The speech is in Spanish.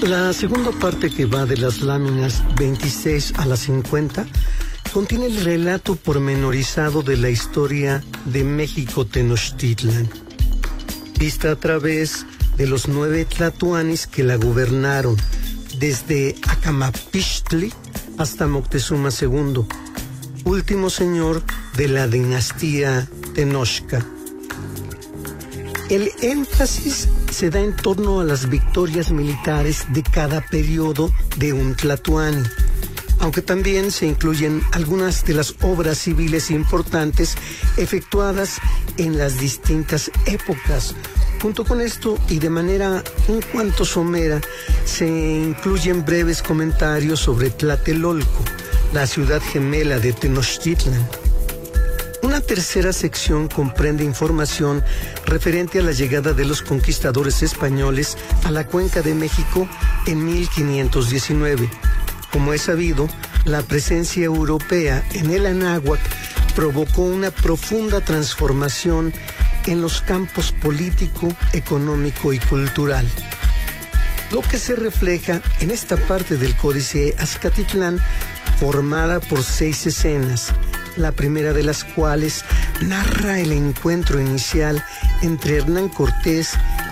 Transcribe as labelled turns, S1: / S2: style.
S1: La segunda parte, que va de las láminas 26 a las 50, contiene el relato pormenorizado de la historia de México Tenochtitlan, vista a través de los 9 tlatoanis que la gobernaron, desde Acamapixtli hasta Moctezuma II, último señor de la dinastía Tenochca. El énfasis se da en torno a las victorias militares de cada periodo de un tlatoani, aunque también se incluyen algunas de las obras civiles importantes efectuadas en las distintas épocas. Junto con esto, y de manera un cuanto somera, se incluyen breves comentarios sobre Tlatelolco, la ciudad gemela de Tenochtitlan. Una tercera sección comprende información referente a la llegada de los conquistadores españoles a la Cuenca de México en 1519. Como es sabido, la presencia europea en el Anáhuac provocó una profunda transformación en los campos político, económico y cultural, lo que se refleja en esta parte del Códice Azcatitlán, formada por 6 escenas, la primera de las cuales narra el encuentro inicial entre Hernán Cortés